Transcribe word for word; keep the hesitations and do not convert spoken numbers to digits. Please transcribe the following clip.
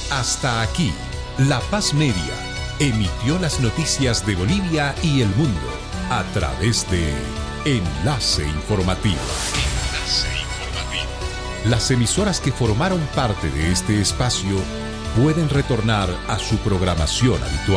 Hasta aquí, La Paz Media emitió las noticias de Bolivia y el mundo a través de Enlace Informativo. Enlace Informativo. Las emisoras que formaron parte de este espacio pueden retornar a su programación habitual.